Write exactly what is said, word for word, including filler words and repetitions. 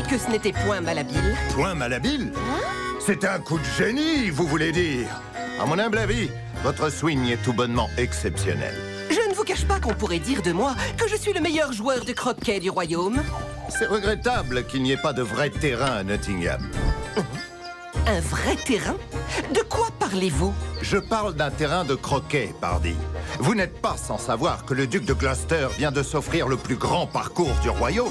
que ce n'était point malhabile. Point malhabile? C'est un coup de génie, vous voulez dire? À mon humble avis, votre swing est tout bonnement exceptionnel. Je ne vous cache pas qu'on pourrait dire de moi que je suis le meilleur joueur de croquet du royaume. C'est regrettable qu'il n'y ait pas de vrai terrain à Nottingham. Un vrai terrain? De quoi parlez-vous? Je parle d'un terrain de croquet, pardi. Vous n'êtes pas sans savoir que le duc de Gloucester vient de s'offrir le plus grand parcours du royaume.